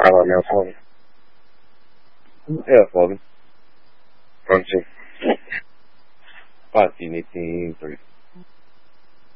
acaba a minha fome. É a fome. Pronto, sim. Pá, sim,